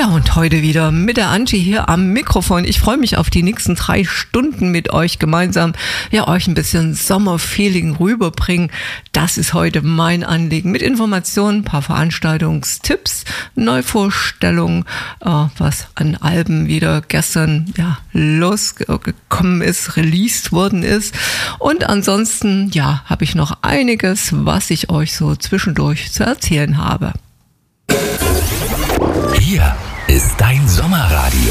und heute wieder mit der Angie hier am Mikrofon. Ich freue mich auf die nächsten 3 Stunden mit euch gemeinsam, euch ein bisschen Sommerfeeling rüberbringen. Das ist heute mein Anliegen. Mit Informationen, ein paar Veranstaltungstipps, Neuvorstellungen, was an Alben wieder gestern losgekommen ist, released worden ist. Und ansonsten, habe ich noch einiges, was ich euch so zwischendurch zu erzählen habe. Hier ist dein Sommerradio.